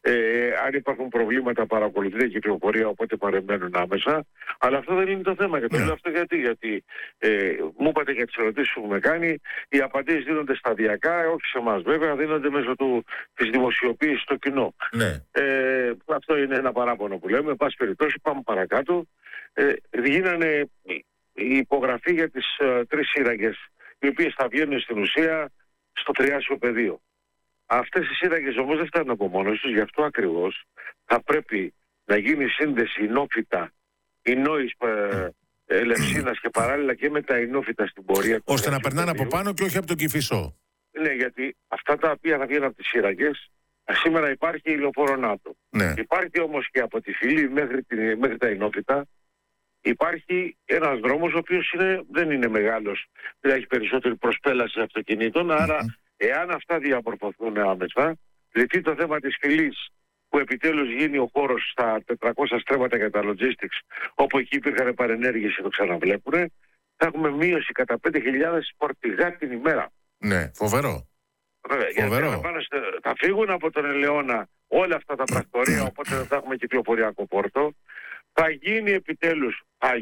Αν υπάρχουν προβλήματα παρακολουθείται η κυκλοφορία, οπότε παρεμβαίνουν άμεσα. Αλλά αυτό δεν είναι το θέμα. Και το λέω αυτό γιατί μου είπατε για τις ερωτήσεις που με κάνει, οι απαντήσεις δίνονται σταδιακά, όχι σε εμάς βέβαια, δίνονται μέσω της δημοσιοποίησης στο κοινό. Ναι. Αυτό είναι ένα παράπονο που λέμε. Εν πάση περιπτώσει, πάμε παρακάτω. Γίνανε η υπογραφή για τις 3 σύραγγες, οι οποίες θα βγαίνουν στην ουσία στο τριάσιο πεδίο. Αυτές οι σύραγγες όμως δεν φτάνουν από μόνες τους, γι' αυτό ακριβώς θα πρέπει να γίνει σύνδεση Ινόφυτα, Ινόης Ελευσίνας και παράλληλα και με τα Ινόφυτα στην πορεία. Ώστε να περνάνε από πάνω και όχι από τον Κηφισό. Ναι, γιατί αυτά τα οποία θα βγαίνουν από τις σύραγγες, σήμερα υπάρχει η λεωφόρο ΝΑΤΟ. Ναι. Υπάρχει όμως και από τη Φυλή μέχρι τα Ινόφυτα, υπάρχει ένας δρόμος ο οποίος δεν είναι μεγάλος, δηλαδή έχει περισσότερη προσπέλαση αυτοκινήτων, άρα εάν αυτά διαμορφωθούν άμεσα, λυθεί το θέμα της Φυλής, που επιτέλους γίνει ο χώρος στα 400 στρέμματα για τα logistics, όπου εκεί υπήρχαν παρενέργειες και το ξαναβλέπουνε, θα έχουμε μείωση κατά 5.000 φορτηγά την ημέρα. Ναι, φοβερό. Βέβαια, γιατί θα φύγουν από τον Ελαιώνα όλα αυτά τα πρακτορία, οπότε δεν θα έχουμε κυκλοφοριακό πόρτο. Θα γίνει επιτέλους,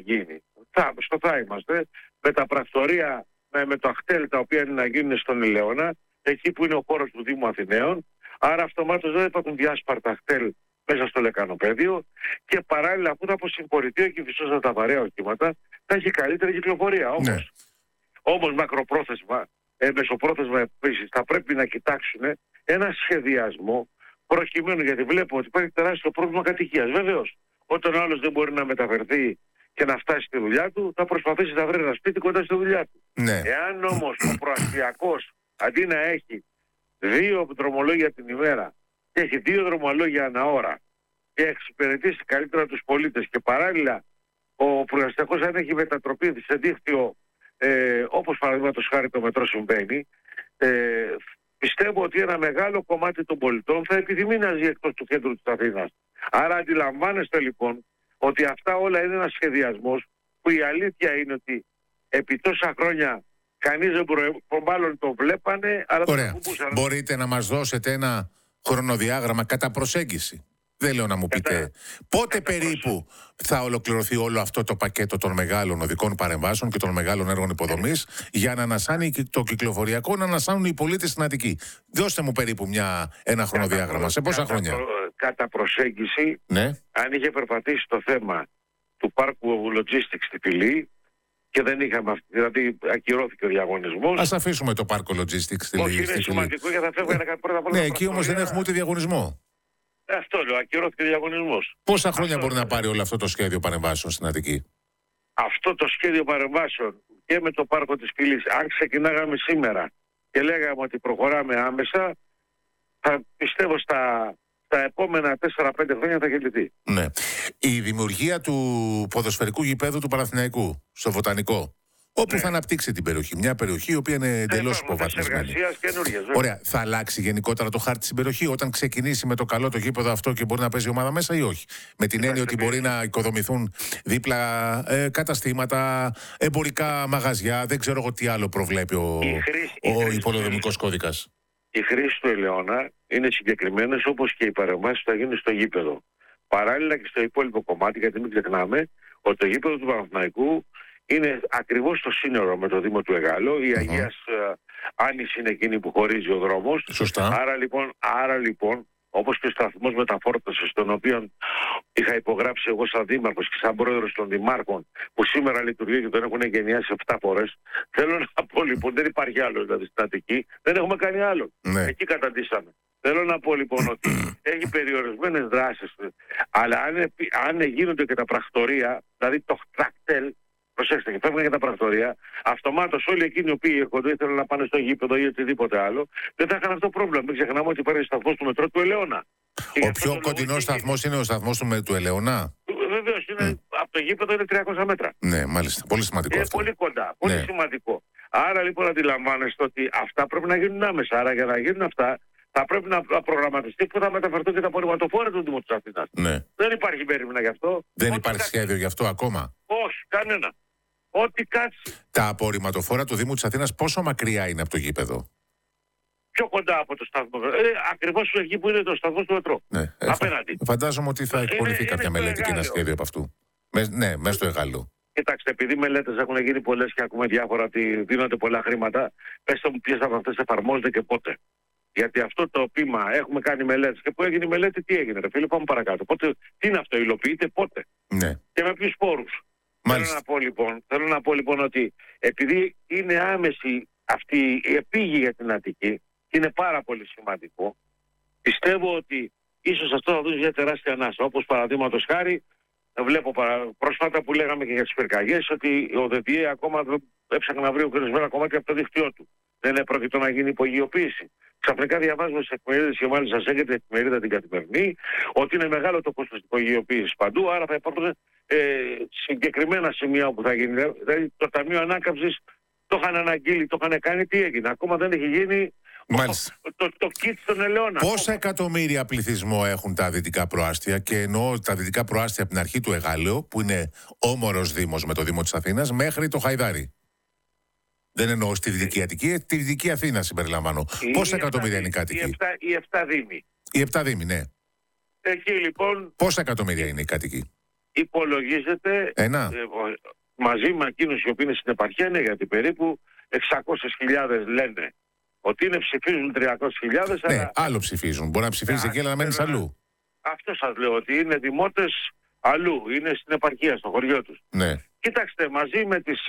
στο θα είμαστε, με τα πρακτορία, με το αχτέλ τα οποία είναι να γίνουν στον Ελαιώνα, εκεί που είναι ο χώρος του Δήμου Αθηναίων. Άρα αυτομάτως δεν θα υπάρχουν διάσπαρτα αχτέλ μέσα στο λεκανοπέδιο και παράλληλα, αφού θα αποσυμφορηθεί ο Κηφισός με τα βαρέα οχήματα, θα έχει καλύτερη κυκλοφορία. Όμως μακροπρόθεσμα, μεσοπρόθεσμα επίσης, θα πρέπει να κοιτάξουν ένα σχεδιασμό προκειμένου, γιατί βλέπω ότι υπάρχει τεράστιο πρόβλημα κατοικίας. Βεβαίως, όταν ο άλλος δεν μπορεί να μεταφερθεί και να φτάσει στη δουλειά του, θα προσπαθήσει να βρει ένα σπίτι κοντά στη δουλειά του. Ναι. Εάν όμως ο προαστιακός αντί να έχει 2 δρομολόγια την ημέρα και έχει 2 δρομολόγια ανά ώρα και εξυπηρετήσει καλύτερα τους πολίτες και παράλληλα ο προαστιακός αν έχει μετατροπή σε δίκτυο όπως παραδείγματος χάρη το μετρό συμβαίνει, πιστεύω ότι ένα μεγάλο κομμάτι των πολιτών θα επιθυμεί να ζει εκτός του κέντρου της Αθήνας. Άρα αντιλαμβάνεστε λοιπόν ότι αυτά όλα είναι ένας σχεδιασμός που η αλήθεια είναι ότι επί τόσα χρόνια κανείς δεν μάλλον το βλέπανε, αλλά ωραία. το κουμπούσαν. Μπορείτε να μας δώσετε ένα χρονοδιάγραμμα κατά προσέγγιση. Δεν λέω να μου πείτε πότε περίπου θα ολοκληρωθεί όλο αυτό το πακέτο των μεγάλων οδικών παρεμβάσεων και των μεγάλων έργων υποδομής για να ανασάνει το κυκλοφοριακό, να ανασάνουν οι πολίτες στην Αττική. Δώστε μου περίπου ένα χρονοδιάγραμμα. Σε πόσα χρόνια? Κατά προσέγγιση, ναι. Αν είχε περπατήσει το θέμα του πάρκου logistics στη Φυλή και δεν είχαμε δηλαδή ακυρώθηκε ο διαγωνισμός. Ας αφήσουμε το πάρκο logistics στη Φυλή. Όχι, είναι σημαντικό γιατί θα φεύγουν πρώτα απ' όλα. Ναι, εκεί όμως δεν έχουμε ούτε διαγωνισμό. Αυτό λέω, ακυρώθηκε ο διαγωνισμός. Πόσα χρόνια μπορεί να πάρει όλο αυτό το σχέδιο παρεμβάσεων στην Αττική? Αυτό το σχέδιο παρεμβάσεων και με το πάρκο της Φυλής, αν ξεκινάγαμε σήμερα και λέγαμε ότι προχωράμε άμεσα, θα πιστεύω στα επόμενα 4-5 χρόνια θα gelηθεί. Ναι. Η δημιουργία του ποδοσφαιρικού γηπέδου του Παναθηναϊκού στο Βοτανικό, όπου θα αναπτύξει την περιοχή. Μια περιοχή η οποία είναι εντελώς υποβαθμισμένη. Ωραία. Θα αλλάξει γενικότερα το χάρτη στην περιοχή όταν ξεκινήσει με το καλό το γήπεδο αυτό και μπορεί να παίζει ομάδα μέσα ή όχι? Με την έννοια ότι μπορεί να οικοδομηθούν δίπλα καταστήματα, εμπορικά μαγαζιά, δεν ξέρω εγώ τι άλλο προβλέπει ο υποδομικός κώδικας. Οι χρήσεις του Ελαιώνα είναι συγκεκριμένες όπως και οι παρεμβάσεις που θα γίνουν στο γήπεδο. Παράλληλα και στο υπόλοιπο κομμάτι, γιατί μην ξεχνάμε ότι το γήπεδο του Παναθηναϊκού είναι ακριβώς στο σύνορο με το Δήμο του Εγάλο. Η Αγίας Άνης είναι εκείνη που χωρίζει ο δρόμος. Σωστά. Άρα λοιπόν, όπως και ο σταθμός μεταφόρτωσης, τον οποίο είχα υπογράψει εγώ σαν δήμαρχος και σαν πρόεδρος των δημάρχων, που σήμερα λειτουργεί και τον έχουν εγκαινιάσει 7 φορές, θέλω να πω λοιπόν, δεν υπάρχει άλλο δηλαδή στην Αττική, δεν έχουμε κάνει άλλο. Ναι. Εκεί καταντήσαμε. Θέλω να πω λοιπόν ότι έχει περιορισμένες δράσεις, αλλά αν γίνονται και τα πρακτορία, δηλαδή το χτρακτέλ, προσέξτε, και φεύγουν και τα πρακτορία, αυτομάτως όλοι εκείνοι οι οποίοι έρχονται ήθελαν να πάνε στο γήπεδο ή οτιδήποτε άλλο, δεν θα είχαν αυτό το πρόβλημα. Μην ξεχνάμε ότι υπάρχει σταθμός του μετρό του Ελαιώνα. Ο πιο κοντινός σταθμός είναι ο σταθμός του Ελαιώνα. Βεβαίως, από το γήπεδο είναι 300 μέτρα. Ναι, μάλιστα. Πολύ σημαντικό είναι αυτό. Πολύ κοντά. Πολύ σημαντικό. Άρα λοιπόν αντιλαμβάνεστε ότι αυτά πρέπει να γίνουν άμεσα. Άρα για να γίνουν αυτά θα πρέπει να προγραμματιστεί που θα μεταφερθούν και τα απορριμματοφόρα του Δήμου της Αθήνας. Ναι. Δεν υπάρχει περίμενα γι' αυτό. Δεν υπάρχει σχέδιο γι' αυτό ακόμα? Όχι, κανένα. Ό,τι κάτσει. Τα απορριμματοφόρα του Δήμου της Αθήνας πόσο μακριά είναι από το γήπεδο? πιο κοντά από το σταθμό. Ακριβώς εκεί που είναι το σταθμό του μετρό. Ναι, απέναντι. Φαντάζομαι ότι θα εκπονηθεί κάποια μελέτη και ένα σχέδιο από αυτού. Ναι, μέσα στο Εγάλεο. Κοιτάξτε, επειδή μελέτες έχουν γίνει πολλές και ακούμε διάφορα ότι δίνονται πολλά χρήματα, πέστε μου ποιες από αυτές εφαρμόζονται και πότε. Γιατί αυτό το πείμα έχουμε κάνει μελέτες και που έγινε η μελέτη, τι έγινε, ρε φίλε, πάμε παρακάτω. Πότε, τι είναι αυτό, υλοποιείται πότε Ναι. και με ποιους πόρους. Θέλω να πω λοιπόν ότι επειδή είναι άμεση αυτή η επίγεια για την Αττική, και είναι πάρα πολύ σημαντικό, πιστεύω ότι ίσως αυτό θα δώσει μια τεράστια ανάσα. Όπως παραδείγματος χάρη, βλέπω πρόσφατα που λέγαμε και για τις πυρκαγιές ότι ο ΔΔΕ ακόμα έψαχνε να βρει ορισμένα κομμάτια από το δίκτυό του. Δεν έπρεπε να γίνει υπογειοποίηση. Ξαφνικά διαβάζουμε στις εφημερίδες και μάλιστα σε την εφημερίδα την Καθημερινή ότι είναι μεγάλο το κόστος της υπογειοποίησης παντού, άρα θα υπάρχουν συγκεκριμένα σημεία όπου θα γίνει. Δηλαδή το Ταμείο Ανάκαμψης το είχαν αναγγείλει, το είχαν κάνει, τι έγινε. Ακόμα δεν έχει γίνει το kit στον Ελαιώνα. Πόσα εκατομμύρια πληθυσμό έχουν τα δυτικά προάστια, και εννοώ τα δυτικά προάστια από την αρχή του Εγάλεου, που είναι όμορος δήμος με το Δήμο της Αθήνας, μέχρι το Χαϊδάρι. Δεν εννοώ στη Δυτική Αττική, τη Δυτική Αθήνα συμπεριλαμβάνω. Πόσα εκατομμύρια είναι οι κάτοικοι? Οι 7 δήμοι. Οι 7 δήμοι, ναι. Εκεί λοιπόν. Πόσα εκατομμύρια είναι οι κάτοικοι? Υπολογίζεται. Μαζί με εκείνους οι οποίοι είναι στην επαρχία, είναι γιατί περίπου 600.000 λένε ότι είναι, ψηφίζουν 300.000. Ναι, αλλά άλλο ψηφίζουν. Μπορεί να ψηφίζει εκεί, αλλά να μένει αλλού. Αυτό σας λέω, ότι είναι δημότες αλλού, είναι στην επαρχία, στο χωριό τους. Ναι. Κοιτάξτε, μαζί με τις.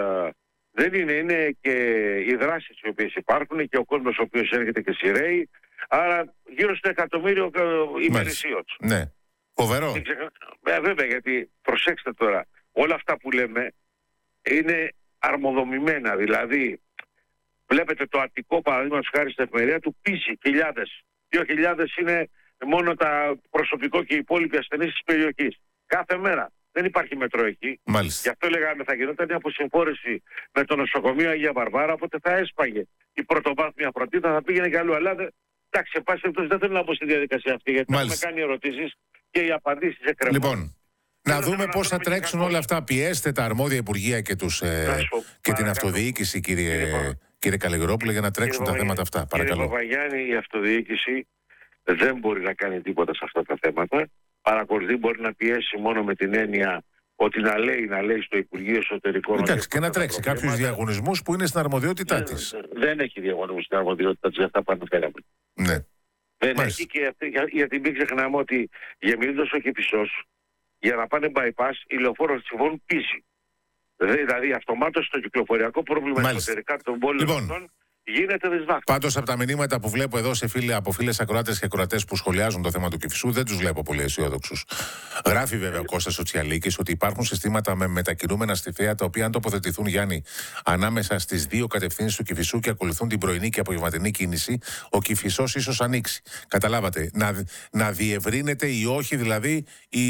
Δεν είναι και οι δράσεις οι οποίες υπάρχουν και ο κόσμος ο οποίος έρχεται και σειραίει. Άρα γύρω στο 1.000.000 ημερησίως. Ναι. Φοβερό. Βέβαια, γιατί προσέξτε τώρα, όλα αυτά που λέμε είναι αρμοδομημένα. Δηλαδή, βλέπετε το Αττικό, παραδείγματος χάρη στην εφημερίδα του, πίσει χιλιάδες. 2.000 είναι μόνο τα προσωπικό και οι υπόλοιποι ασθενείς της περιοχής. Κάθε μέρα. Δεν υπάρχει μετρό εκεί. Μάλιστα. Γι' αυτό λέγαμε θα γινόταν μια αποσυμφόρηση με το νοσοκομείο Αγία Βαρβάρα, οπότε θα έσπαγε η πρωτοβάθμια φροντίδα, θα πήγαινε και αλλού. Αλλά εντάξει, σε πάση περιπτώσει δεν θέλω να μπω στη διαδικασία αυτή, γιατί έχουμε κάνει ερωτήσεις και οι απαντήσεις εκκρεμούν. Λοιπόν, να δούμε πώς θα τρέξουν όλα αυτά. Πιέστε τα αρμόδια υπουργεία και, και την αυτοδιοίκηση, κύριε Καλλιγερόπουλε, για να τρέξουν τα θέματα αυτά. Παρακαλώ. Κύριε Παπαγιάννη, η αυτοδιοίκηση δεν μπορεί να κάνει τίποτα σε αυτά τα θέματα. Παρακολουθεί, μπορεί να πιέσει μόνο με την έννοια ότι να λέει στο Υπουργείο Εσωτερικών. Εντάξει, και να τρέξει κάποιους διαγωνισμούς που είναι στην αρμοδιότητά της. Δεν έχει διαγωνισμούς στην αρμοδιότητά της, αυτά πάνω φέραμε. Ναι. Δεν έχει, και γιατί μην ξεχνάμε ότι γεμίζοντας ο Κηφισός, για να πάνε bypass, οι λεωφόροι συμφωνούν πίση. Δηλαδή αυτομάτως το κυκλοφοριακό πρόβλημα εσωτερικά των πόλεων αυτών γίνεται δυσβάχτο. Πάντως από τα μηνύματα που βλέπω εδώ από φίλες ακροάτες και ακροατές που σχολιάζουν το θέμα του Κηφισού, δεν τους βλέπω πολύ αισιόδοξους. Γράφει βέβαια ο Κώστας Σοτσιαλίκης ότι υπάρχουν συστήματα με μετακινούμενα στιφαία, τα οποία αν τοποθετηθούν, Γιάννη, ανάμεσα στις δύο κατευθύνσεις του Κηφισού και ακολουθούν την πρωινή και απογευματινή κίνηση, ο Κηφισός ίσως ανοίξει. Καταλάβατε. Να διευρύνεται ή όχι δηλαδή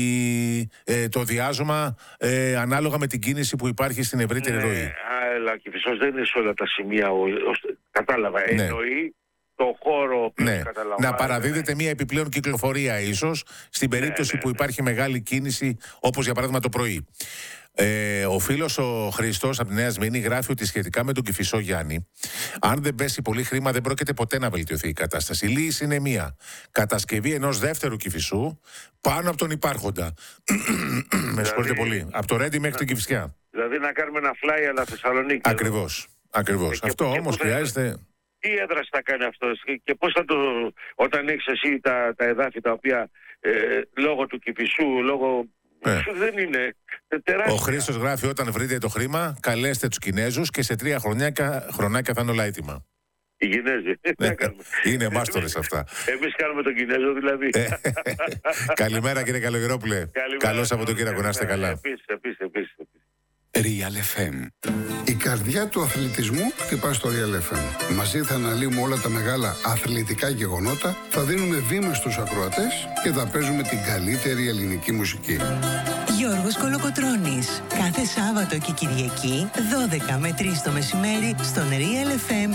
το διάζωμα ανάλογα με την κίνηση που υπάρχει στην ευρύτερη ροή. Αλλά ο Κηφισός δεν είναι σε όλα τα σημεία. Κατάλαβα. Ναι. Εννοεί το χώρο που να παραδίδεται μια επιπλέον κυκλοφορία ίσως στην περίπτωση που υπάρχει μεγάλη κίνηση, όπως για παράδειγμα το πρωί. Ο φίλος ο Χριστός από τη Νέα Σμήνη γράφει ότι σχετικά με τον Κηφισό, Γιάννη, αν δεν πέσει πολύ χρήμα δεν πρόκειται ποτέ να βελτιωθεί η κατάσταση. Η λύση είναι μία. Κατασκευή ενός δεύτερου Κηφισού πάνω από τον υπάρχοντα. Με συγχωρείτε πολύ. Από το Ρέντι μέχρι την Κηφισιά. Δηλαδή να κάνουμε ένα fly αλλά Θεσσαλονίκη. Ακριβώς. Αυτό όμως χρειάζεται. Τι έδραση θα κάνει αυτό και πώς θα το. Όταν έχεις εσύ τα εδάφη τα οποία λόγω του Κηφισού, λόγω. Δεν είναι τεράστια. Ο Χρήστος γράφει: όταν βρείτε το χρήμα, καλέστε τους Κινέζους και σε 3 χρονάκια θα είναι όλα έτοιμα. Οι Κινέζοι. Είναι μάστορες αυτά. Εμείς κάνουμε τον Κινέζο δηλαδή. Καλημέρα κύριε Καλλιγερόπουλε. Καλώς από τον κύριο, να είστε καλά. Επίσης. Real FM. Η καρδιά του αθλητισμού χτυπά στο Real FM. Μαζί θα αναλύουμε όλα τα μεγάλα αθλητικά γεγονότα, θα δίνουμε βήμα στους ακροατές και θα παίζουμε την καλύτερη ελληνική μουσική. Γιώργος Κολοκοτρώνης. Κάθε Σάββατο και Κυριακή, 12 με 3 το μεσημέρι, στον Real FM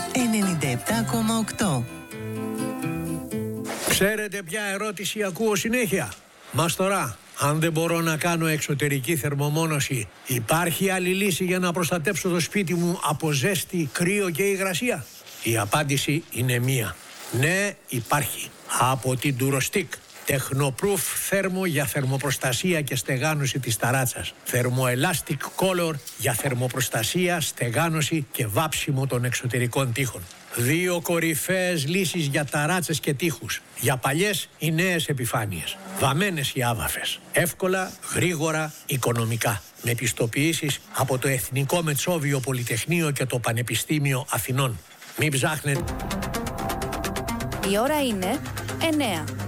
97,8. Ξέρετε ποια ερώτηση ακούω συνέχεια? Μαστορά, αν δεν μπορώ να κάνω εξωτερική θερμομόνωση, υπάρχει άλλη λύση για να προστατέψω το σπίτι μου από ζέστη, κρύο και υγρασία? Η απάντηση είναι μία. Ναι, υπάρχει. Από την Durostic. Technoproof θέρμο για θερμοπροστασία και στεγάνωση της ταράτσας. Thermoelastic Color για θερμοπροστασία, στεγάνωση και βάψιμο των εξωτερικών τοίχων. 2 κορυφαίες λύσεις για ταράτσες και τοίχους. Για παλιές ή νέες επιφάνειες. Βαμμένες ή άβαφες. Εύκολα, γρήγορα, οικονομικά. Με πιστοποιήσεις από το Εθνικό Μετσόβιο Πολυτεχνείο και το Πανεπιστήμιο Αθηνών. Μην ψάχνετε. Η ώρα είναι 9.